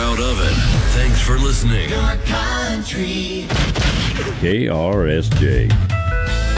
out of it. Thanks for listening. Your country. KRSJ.